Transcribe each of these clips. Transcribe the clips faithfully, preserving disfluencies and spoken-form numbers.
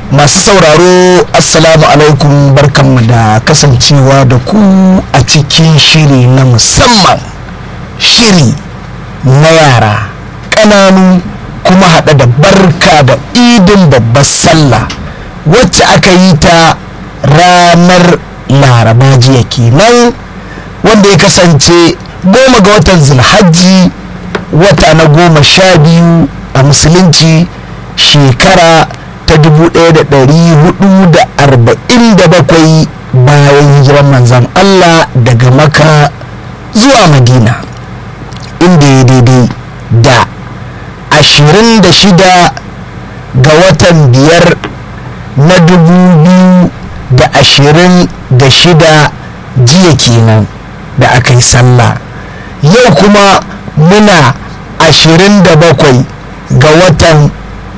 Masu sauraro assalamu alaikum, barkanmu da kasancewa da ku a cikin shiri na musamman, shiri na yara ƙananu kuma haɗa da barka da idin babbar sallah wacce aka yi ta ranar laraba jiya kenan, wanda ya kasance goma ga watan zulhajji, wata na goma sha biyu a musulunci, shekara ta dubu ɗaya da ɗari hudu da arba'in da bakwai bayan hijiran manzan Allah daga Makka zuwa Madina, inda ya daidai da ashirin da shida ga watan biyar na dubu biyu da ashirin da shida jiya kenan da aka yi sallah. Yau kuma muna ashirin da bakwai ga watan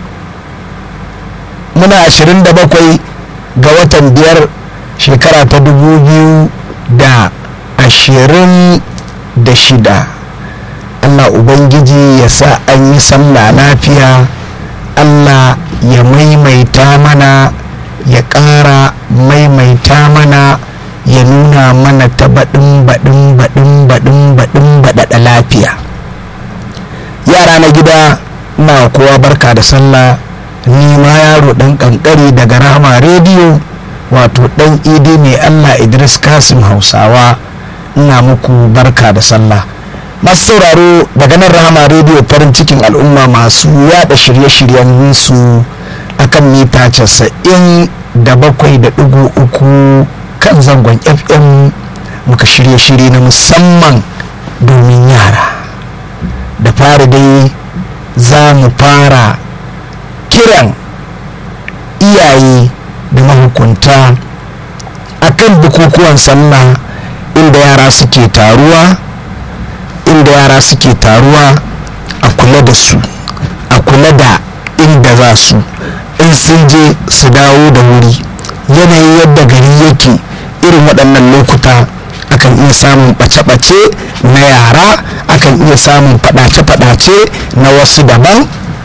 muna ashirin da bakwai ga watan biyar shekara ta dubu biyu da ashirin da shida. Allah Ubangiji ya sa an yi sallah lafiya, Allah ya maimaita mana, ya ƙara maimaita mana, ya nuna mana ta baɗin baɗin baɗin baɗin baɗin baɗaɗa lafiya. Yara na gida, na kowa barka da sallah. Ni ma yaro ɗan ƙanƙari daga Rahama rediyo, wato ɗan idi mai Allah Idris Kasim Hausawa, ina muku barka da sallah. Masu sauraro daga nan Rahama rediyo, farin cikin al'umma, masu yada shirye-shiryen su akan mita casa'in da bakwai da ɗigo uku kan zangon F M, muka shirye-shirye na musamman domin yara. Da fara dai za mu fara kiran iyaye da mahukunta akan bukukuwan sallah, inda yara suke taruwa inda yara suke taruwa a kula da su, a kula da inda za su, in sun je su dawo da wuri. Yanayin yadda gari yake irin waɗannan lokuta, akan iya samun ɓace-ɓace na yara, akan iya samun faɗace-faɗace na wasu daban.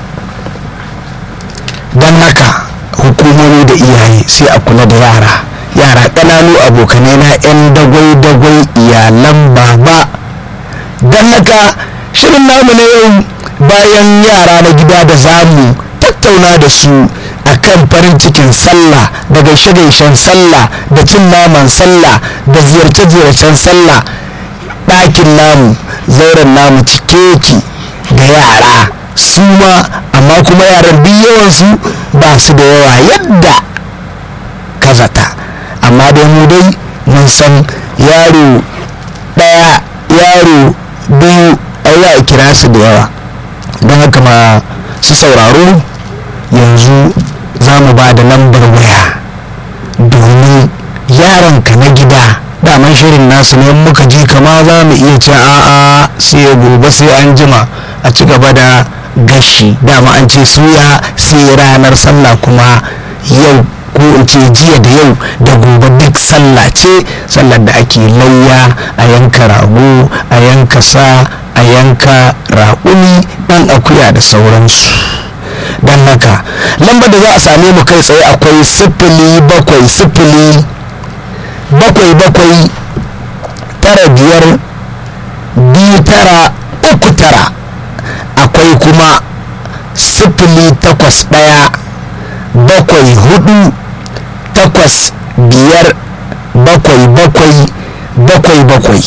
Don haka hukumomi da iyaye sai a kula da yara yara ƙananu, abokanai na 'yan dagwai-dagwai, iyalan baba. Don haka shirin namu na yau, bayan yara na gida da zamu tattauna da su akan farin cikin sallah da gaishe-gaishen sallah da cin naman sallah da ziyarce-ziyarcen sallah, ɗakin namu, zauren namu cike ki da yara su ma, amma kuma yaran duk yawansu ba su da yawa yadda ka zata, amma dai mu dai mun san yaro ɗaya, yaro biyu, ai za a kira su da yawa. Don haka ma su sauraro, yanzu za mu ba da lambar waya domin yaronka na gida. Daman shirin nasu ne, muka ji kama za mu iya ce a'a sai gobe, sai an jima a ci gaba da gashi. Dama an ce suya sai ranar sallah, kuma yau ko in ce jiya da yau da gobe duk sallah ce, sallar da ake layya, a yanka rago, a yanka sa, a yanka raƙumi, ɗan akuya da sauransu. Don haka lambar da za a same mu kai tsaye akwai sifili bakwai sifili bakwai bakwai tara biyar biyu tara uku tara, akwai kuma sifili takwas ɗaya bakwai hudu takwas biyar bakwai bakwai bakwai bakwai.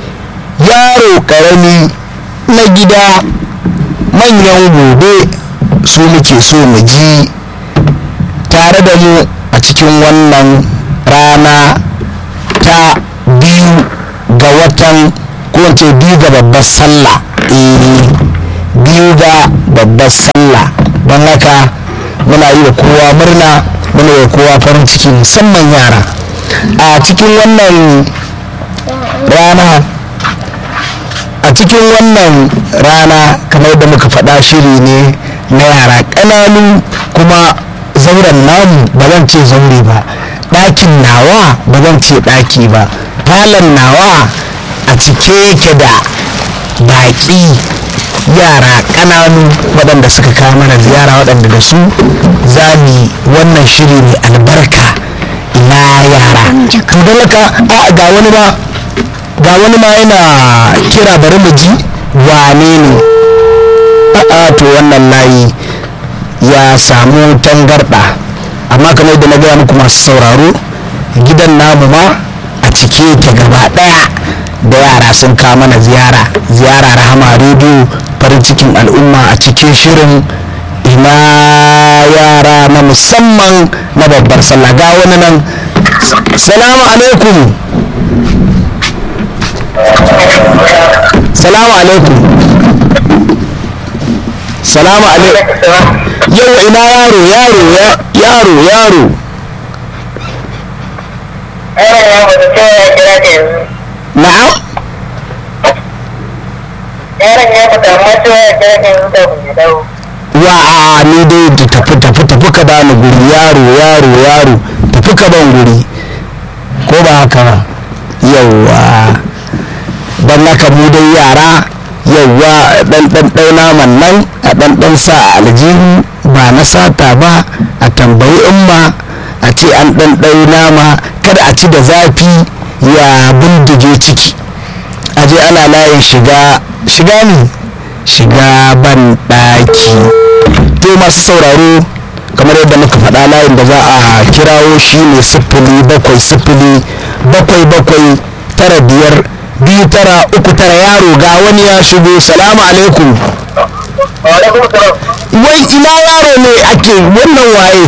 Yaro ƙarami na gida, manyan gobe, su muke so mu ji tare da mu a cikin wannan rana ta biyu ga watan, ko wace biyu ga babbar sallah, eh biyu ga babbar sallah. Don haka muna yi da kowa murna, muna yi da kowa farin ciki, musamman yara a cikin wannan rana a cikin wannan rana kamar da muka faɗa, shiri ne na yara ƙananu, kuma zauren namu ba zan ce zaure ba, ɗakin nawa ba zan ce ɗaki ba, falon nawa a cike yake da baƙi yara ƙananu waɗanda suka kawo mana ziyara waɗanda da su za mu wannan shiri mai albarka ina yara. To don haka a ga wani ma ga wani ma yana kira, bari mu ji wane ne. A'a to wannan layi ya samu tangarɗa, amma kamar yadda na gaya muku masu sauraro, gidan namu ma a cike yake gaba ɗaya da yara sun kawo mana ziyara ziyara Rahama rediyo farin cikin al'umma a cikin shirin ina yara na musamman na babbar sallah. Ga wani nan. Salamu alaikum. Salamu alaikum. Salamu alaikum. Yau ina yaro yaro yaro yaro na'am. yaron ya fita amma cewa ya kira ne da ya dawo. Wa a ni dai tafi tafi tafi ka bani guri yaro yaro yaro tafi ka ban guri ko ba haka ba. Yawwa don haka mu dai yara yawwa dan dan dauna man nan a dan dan sa aljihu ba na sata ba, a tambayi umma a ce an dan dauna ma kada a ci da zafi ya bindige ciki, aje ana layin shiga shiga ne shiga ban daki. To masu sauraro kamar yadda muka faɗa layin da za a kirawo shi ne sifili bakwai sifili bakwai bakwai tara biyar biyu tara uku tara. Yaro ga wani ya shigo. Salamu alaikum. Wai ina yaro ne ake wannan waye?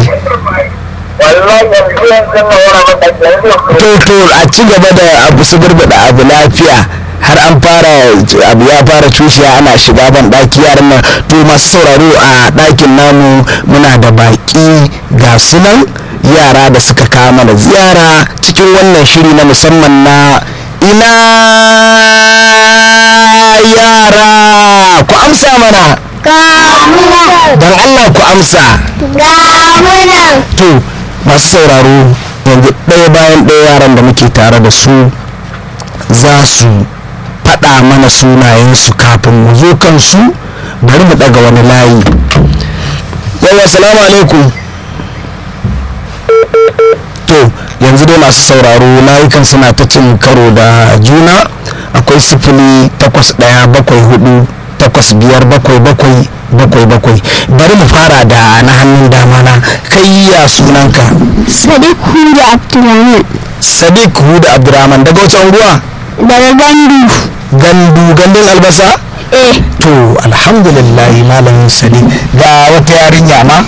to to a ci gaba da abu su burbuɗa abu lafiya har an fara abu ya fara cushiya ana shiga ban ɗaki yaran nan. To masu sauraro a ɗakin namu muna da baƙi ga sunan yara da suka kawo mana ziyara cikin wannan shiri na musamman na ina yara. Ku amsa mana don Allah, ku amsa. To masu sauraro yanzu ɗaya bayan ɗaya yaran da muke tare da su za su faɗa mana sunayensu kafin mu zo kansu. Bari mu ɗaga wani layi. Yawa salamu alaikum. To yanzu dai masu sauraro layukan suna ta cin karo da juna. Akwai sifili takwas ɗaya bakwai hudu takwas biyar bakwai bakwai bakwai bakwai. Bari mu fara da na hannun dama na. Kai ya sunanka? Sadiq Huda Abdurrahman. Sadiq Huda Abdurrahman. Daga wata unguwa? Daga Gandu. Gandu gandun albasa? Eh. To alhamdulillah malamin Sadiq. Ga wata yarinya ma?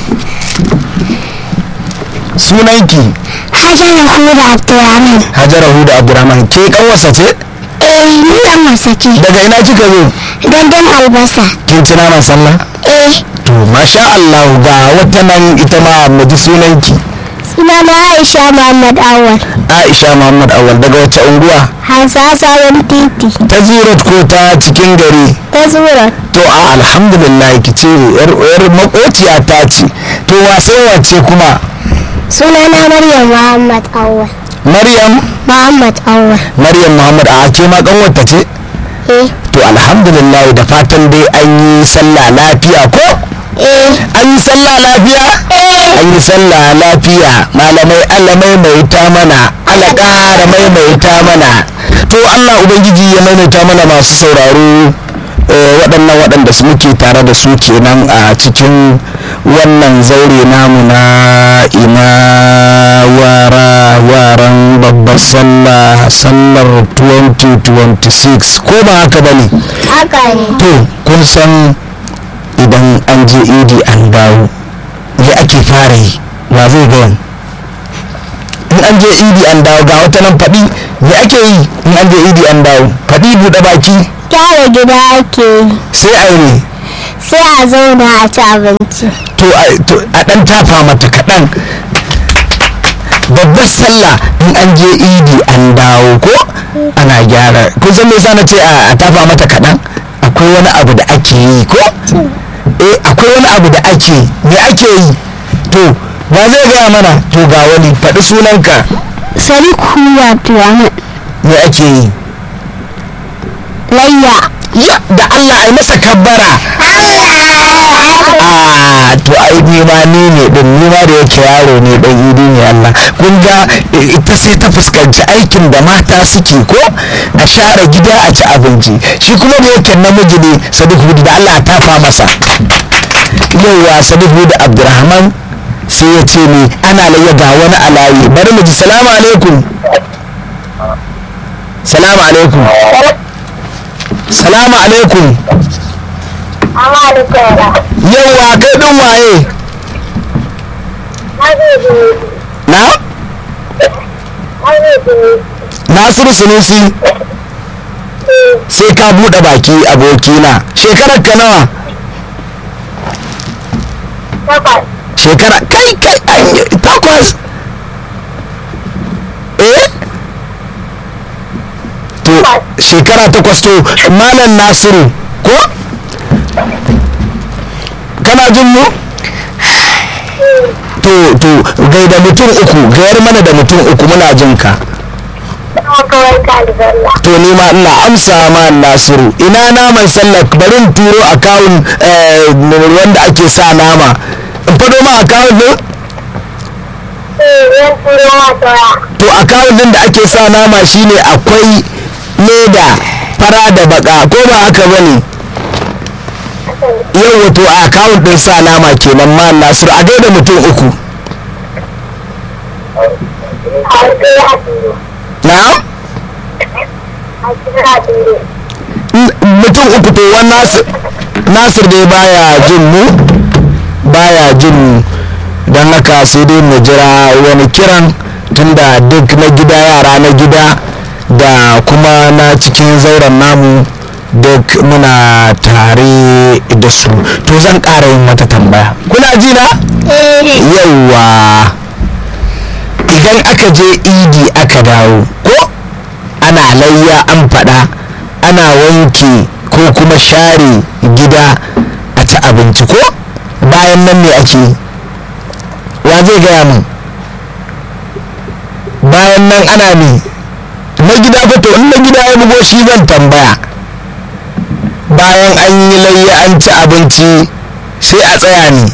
Sunanki? Hajara Huda Abdurrahman. Hajara Huda Abdurrahman. Ke kanwarsa ce? Eh, ni dan wasa ce. Daga ina kika zo? Gandun albasa. Kin ci naman sallah? Eh. To masha Allah ga wata nan ita ma mu ji sunanki. Sunana Aisha Muhammad Awal. Aisha Muhammad Awal. Daga wata unguwa? Hausa Sabon Titi. Ta Zurot ko ta cikin gari? Ta Zurot. To a alhamdulillah ki ce yar yar makociya ta ce. To wasai wace kuma? Sunana Maryam Muhammad Awal. Maryam Muhammad Awal. Maryam Muhammad a ce ma kanwarta ce? Eh. To alhamdulillah da fatan dai an yi sallah lafiya ko? Eh. An yi sallah lafiya? Eh. An yi sallah lafiya. Malamai Allah maimaita mana, Allah ƙara maimaita mana. To Allah ubangiji ya maimaita mana masu sauraro waɗannan waɗanda su muke tare da su kenan a cikin wannan zaure namu na ina yara yaran babbar sallah sallar twenty twenty-six ko ba haka bane? Haka ne. To kun san idan an je idi an dawo ya ake fara yi, wa zai ga in an je idi an dawo ga wata nan faɗi ya ake yi in an je idi an dawo faɗi buɗe baki. Gyara gida ake yi. Sai a yi sai a zauna a ci abinci. To a ɗan tafa mata kaɗan. Babbar sallah in an je idi an dawo ko ana gyara, kun san me yasa na ce a tafa mata kaɗan? Akwai wani abu da ake yi ko? Eh akwai wani abu da ake me ake yi? To ba zai gaya mana. To ga wani faɗi sunanka. Sadiq Huda Abdurrahman. Me ake yi? Layya. ya da Allah ai masa kabbara a to ai ni ma ni ne din ni ma da yake yaro ne dan idi ne Allah kun ga ita sai ta fuskanci aikin da mata suke ko a share gida a ci abinci shi kuma da yake namiji ne sadiku da Allah ta fa masa yauwa sadiku da Abdurrahman sai ya ce ni ana layya ga wani alayi bari mu ji salamu alaikum salamu alaikum salamu alaikum yauwa kai ɗin waye na nasiru sunusi sai ka buɗe baki abokina shekarar ka nawa shekara kai kai takwas eh to shekara takwas to malam nasiru ko kana jin mu to to gaida mutum uku gayar mana da mutum uku muna jin ka to ni ma ina amsa ma nasiru ina naman sallah bari in turo akawun wanda ake sa nama in fado ma akawun din to akawun din da ake sa nama shine akwai leda fara da baka ko ba haka bane yau wato a akawun din sa nama kenan ma nasiru a gaida mutum uku na mutum uku to wani nasir nasir dai baya jin mu baya jin mu don haka sai dai mu jira wani kiran tunda duk na gida yara na gida da kuma na cikin zauren namu duk muna tare da su to zan ƙara yin mata tambaya kuna ji na yauwa idan aka je idi aka dawo ko ana layya an faɗa ana wanke ko kuma share gida a ci abinci ko bayan nan ne ake wa zai gaya min bayan nan ana ne na gida fa to in na gida ya bugo shi zan tambaya bayan an yi layya an ci abinci sai a tsaya ne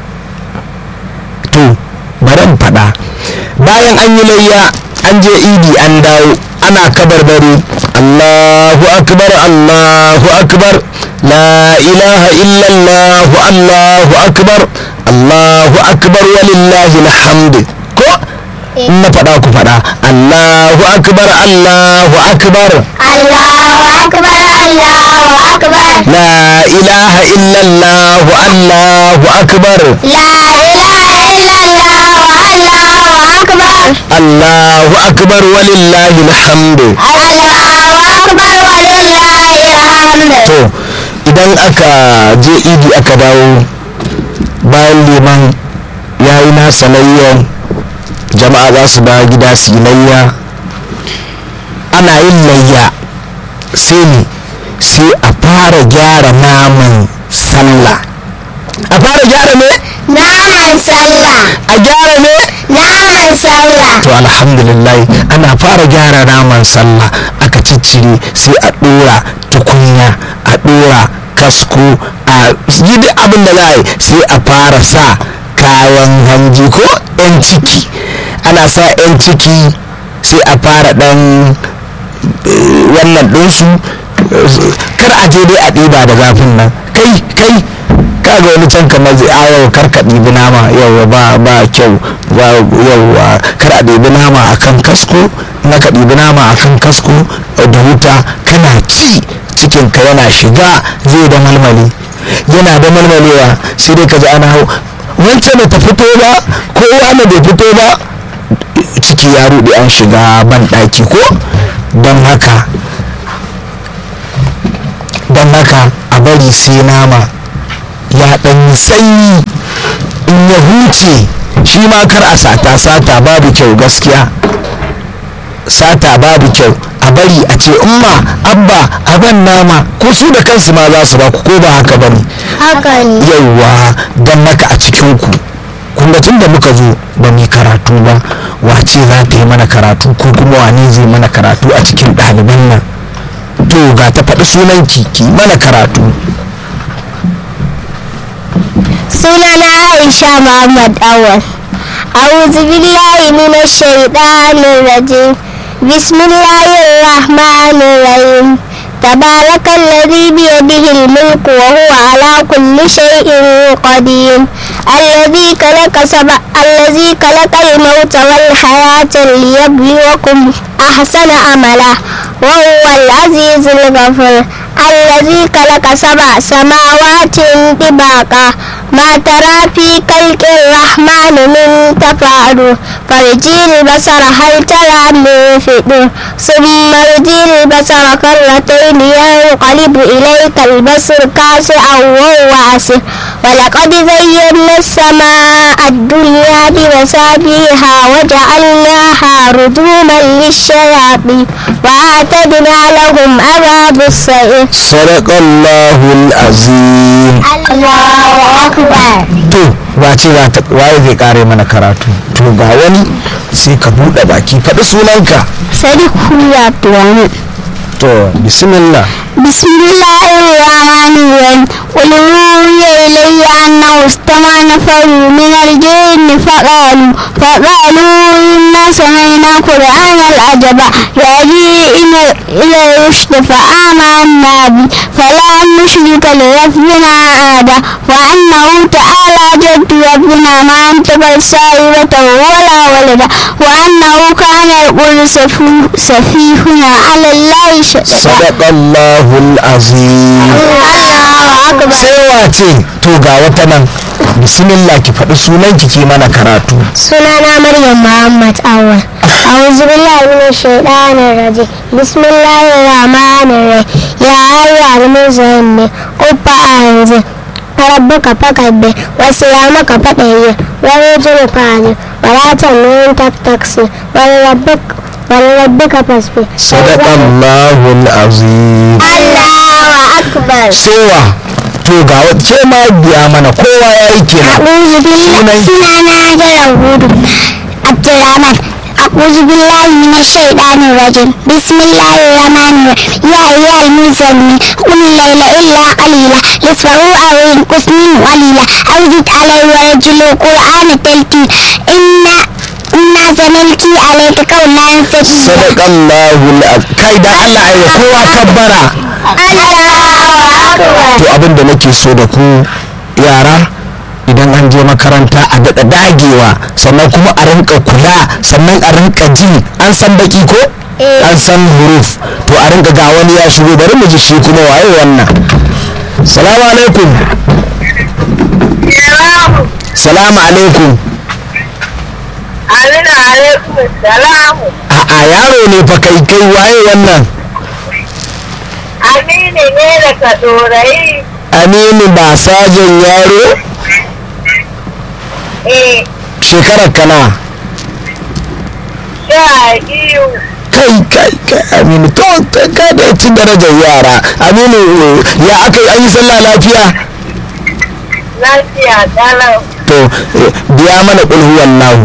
to bari in faɗa bayan an yi layya an je idi an dawo ana kabarbari Allahu akbar Allahu akbar la ilaha illallah Allahu akbar Allahu akbar walillahi alhamd ko in na faɗa ku faɗa Allahu akbar Allahu akbar Allahu akbar Allahu akbar la ilaha illallah Allahu akbar la ilaha illallah Allahu akbar Allahu akbar walillahi alhamd Allahu akbar walillahi alhamd to idan aka je idi aka dawo bayan liman ya yi nasa layyan jama'a za su dawo gida su yi layya ana yin layya sai ne sai a fara gyara naman sallah a fara gyara ne naman sallah a gyara ne naman sallah to alhamdulillah ana fara gyara naman sallah aka ciccire sai a dora tukunya a dora kasko a yi duk abin da za a yi sai a fara sa kayan hanji ko yan ciki ana sa yan ciki sai a fara dan wannan ɗinsu kar a je dai a ɗiba da zafin nan kai kai kaga wani can kamar zai a yau kar ka ɗibi nama yau ba ba kyau ba yau kar a ɗibi nama akan kasko na ka ɗibi nama akan kasko da wuta kana ci cikinka yana shiga zai da malmali yana da malmalewa sai dai ka ji ana hau wancan da ta fito ba ko wani bai fito ba ciki ya ruɗe an shiga ban ɗaki ko don haka don haka a bari sai nama ya ɗan sanyi in ya huce shi ma kar a sata sata babu kyau gaskiya sata babu kyau a bari a ce umma abba aban nama ko su da kansu ma za su ba ku ko ba haka ba ne haka ne yauwa don haka a cikinku kun tun da muka zo ba mu karatu ba wace za ta yi mana karatu ko kuma wane zai mana karatu a cikin ɗaliban nan to ga ta faɗi sunanki ki mana karatu. sunana Aisha Muhammad Awal. A'udhu billahi minash shaitanir rajim. Bismillahir rahmanir rahim. تبارك الذي بيده الملك وهو على كل شيء قدير الذي خلق سبع الذي خلق الموت والحياة ليبلوكم أحسن عملا وهو العزيز الغفور الذي خلق سبع سماوات طباقا ما ترى في خلق الرحمن من تفاعل فارجع البصر هل ترى من فطور ثم ارجع البصر كرتين ينقلب إليك البصر خاسئا وهو حسير ولقد زينا السماء الدنيا بمصابيح وجعلناها رجوما للشياطين وأعتدنا لهم عذاب السعير. صدق الله العظيم. الله أكبر. to wace za ta waye zai kare mana karatu? To ga wani sai ka buɗe baki faɗi sunanka. Sadiq Huya Tuwani. To bismillah. بسم الله الرحمن الرحيم قل أوحي إلي أنه استمع نفر من الجن فقالوا فقالوا إنا سمعنا قرآنا عجبا يهدي إلى الرشد فآمنا به فلا نشرك بربنا أحدا وأنه تعالى جد ربنا ما أنتبه سائرة ولا ولدا وأنه كان يقول سفيهنا على الله شهيدا. صدق الله العظيم. sai wace to ga wata nan bismillah ki faɗi sunanki ki mana karatu. sunana Maryam Muhammad Awal. a'udhu billahi minash shaitanir rajim. bismillahir rahmanir rahim. ya ayyuhal muzammil qum fa'anzir rabbuka fakabbir wa siyamaka fadahhir wa rujulaka fahjur wa la tamnun tabtaksir wa rabbika ولربك فاصبر. صدق الله العظيم. الله أكبر. sowa to ga wacce ma biya mana kowa ya yi kenan. أعوذ بالله سنانا جلهود عبد الرحمن. أعوذ بالله من الشيطان الرجيم. بسم الله الرحمن الرحيم. يا أيها المزمل قم الليل إلا قليلا نصفه أو انقص منه قليلا أو زد عليه ورتل القرآن ترتيلا إنا إنا سنلقي عليك قولا ثقيلا. صدق الله العظيم. kai da Allah ya kowa kabbara. Allahu Akbar. to abin da nake so da ku yara idan an je makaranta a daɗa dagewa sannan kuma a rinka kula sannan a rinka ji an san baki ko an san huruf to a rinka ga wani ya shigo bari mu ji shi kuma waye wannan. salamu alaikum. salamu alaikum. Amina alaikum salamu. a'a yaro ne fa kai kai waye wannan. Aminu ne daga Dorayi. aminu ba sajen yaro. Eh, shekarar kana. sha biyu. kai kai kai aminu to ka da ci darajar yara. aminu ya aka yi an yi sallah lafiya. Lafiya kalau. to biya mana kulhu wallahu.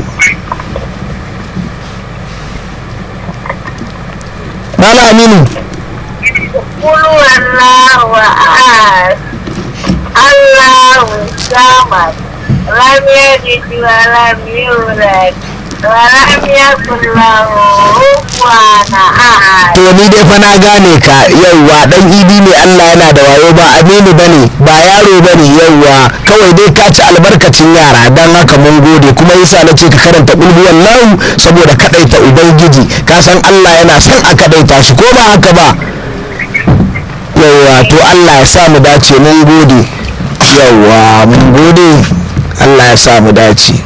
mala aminu. Kulu wallahu ahad. Allahu samad. Lam yalid wa lam yulad. Wa lam yakul lahu kufuwan ahad. to ni dai fa na gane ka yauwa dan idi ne Allah yana da wayo ba aminu bane ba yaro bane yauwa kawai dai ka ci albarkacin yara dan haka mun gode kuma yasa na ce ka karanta kulhu wallahu saboda kadaita ubangiji ka san Allah yana son a kadaita shi ko ba haka ba. yauwa to Allah ya sa mu dace mun gode yauwa mun gode Allah ya sa mu dace.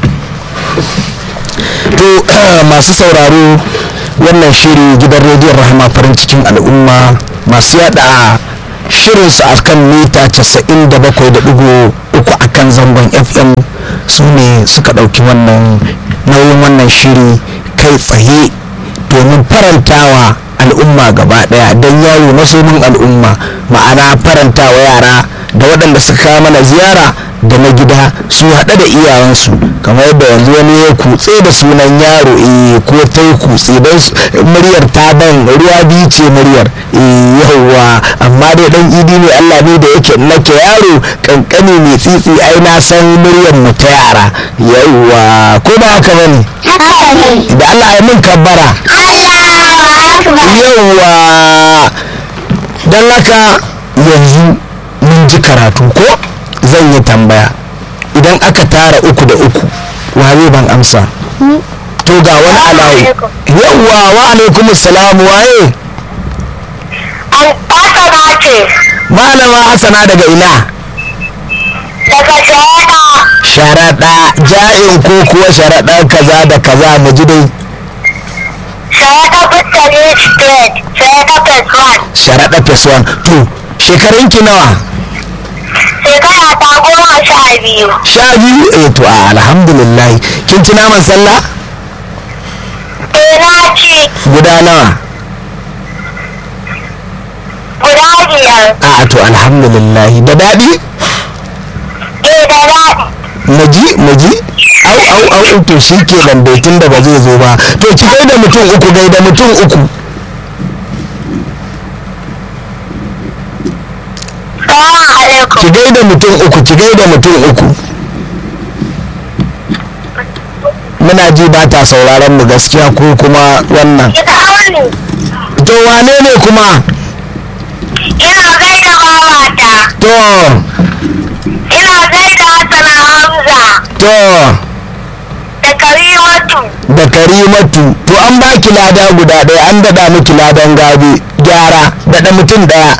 to masu sauraro wannan shiri gidan rediyon rahama farin cikin al'umma masu yada shirinsu a kan mita casa'in da bakwai da digo uku a kan zangon fm su ne suka ɗauki wannan nauyin wannan shiri kai tsaye domin farantawa al'umma gaba daya don yawo masomin al'umma ma'ana farantawa yara da waɗanda suka kawo mana ziyara da na gida su haɗe da iyayensu kamar yadda yanzu wani ya kutse da sunan yaro eh ko ta yi kutse don muryar ta ban ruwa biyu ce muryar eh yawwa amma dai dan idi ne Allah ne da yake nake yaro kankani mai tsitsi ai na san muryar mu ta yara yawwa ko ba haka bane da Allah ya min kabbara yawwa don haka yanzu mun ji karatu ko zan yi tambaya idan aka tara uku da uku waye ban amsa to ga wani alayi yawwa wa alaikum salam waye Asana ce malama hasana daga ina daga sharaɗa. sharaɗa ja'in ko kuwa sharaɗa kaza da kaza mu ji dai Sharaɗa Butane Street, Sharaɗa Phase one. sharaɗa phase one to shekarunki nawa Shekara ta goma sha biyu. sha biyu eh to a alhamdulillah kin ci naman sallah Eh na ci guda nawa guda biyar. a to alhamdulillah da daɗi Eh da daɗi. maji maji au au au to shi ke tun da ba zai zo ba to ki gaida mutum uku gaida mutum uku Salamu alaikum. ki gaida mutum uku ki gaida mutum uku muna ji ba ta sauraron mu gaskiya ko kuma wannan Ita auni. to wane ne kuma Ina gaida babata. to Ina gaida Hassana Hamza to da Karimatu. da karimatu to an baki lada guda ɗaya an daɗa miki ladan gabe gyara daɗa mutum ɗaya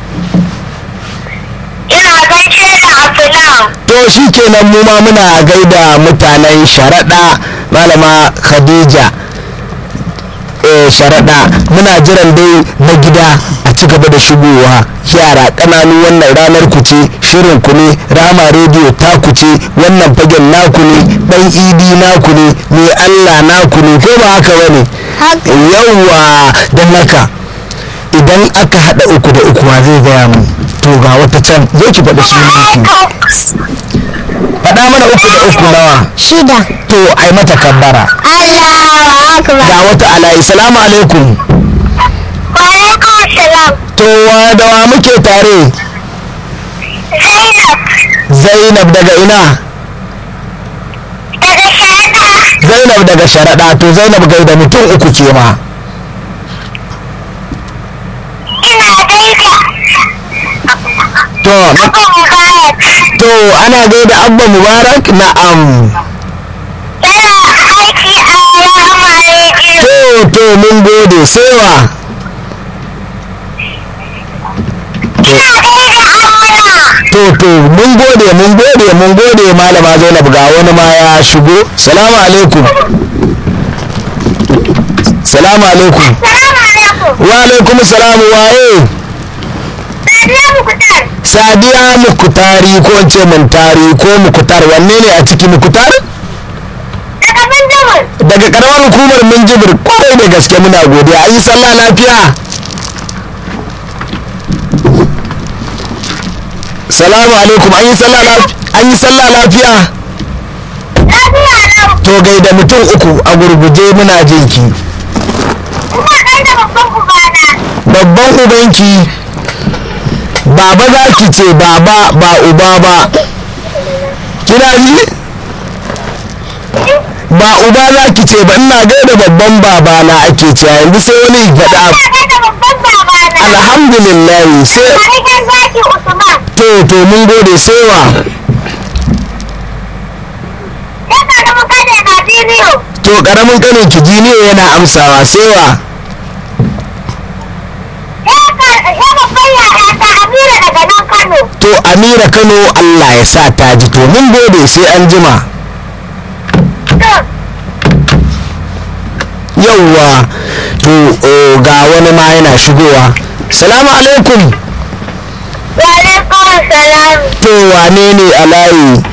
Ina gaishe da Afilam. to shi kenan mu ma muna gaida mutanen sharaɗa malama khadija eh sharaɗa muna jiran dai na gida a ci gaba da shigowa yara ƙananu wannan ranar ku ce shirin ku ne rama rediyo ta ku ce wannan fagen naku ne ɗan idi naku ne mai allah naku ne ko ba haka bane yawwa don haka idan aka haɗa uku da uku wa zai gaya mu to ga wata can zo ki faɗi sunanki faɗa mana uku da uku nawa shida to ai mata kabbara Allahu akbar ga wata alayi salamu alaikum Wa alaikum salam. to wa da wa muke tare Zainab zainab daga ina daga Sharaɗa. zainab daga sharaɗa to zainab gaida mutum uku ke ma Ina gaida to ma- Abba Mubarak. to ana gaida abba mubarak na'am Yana aiki a Rahama Radio. to to mun gode sewa Ina gaida Amina. to to mun gode mun gode mun gode malama zainab ga wani ma ya shigo salamu alaikum salamu alaikum Salamu alaikum. wa alaikum salamu waye Sadiya Mukutar. sadiya mukutari ko in ce muntari ko mukutar wanne ne a ciki mukutar Daga Benjamin. daga karamar hukumar minjibir kwarai da gaske muna godiya an yi sallah lafiya salamu alaikum an yi sallah lafiya an yi sallah lafiya Lafiya lau. to gaida mutum uku a gurguje muna jinki Ina gaida babban ubana. babban ubanki baba za ki ce baba ba uba ba kina ji ba uba za ki ce ba ina gaida babban baba na ake ce yanzu sai wani faɗa Ina gaida babban babana. alhamdulillah sai Sarkin zaki Usman. to to mun gode sewa Yana da mutane na bidiyo. to karamin kanin ki jiniyo yana amsawa sewa Ya babban yaya ta Amira daga nan Kano. to amira kano allah ya sa ta ji to mun gode sai an jima To, yauwa to oh, ga wani ma yana shigowa salamu alaikum wa alaikum salam. to wane ne a layi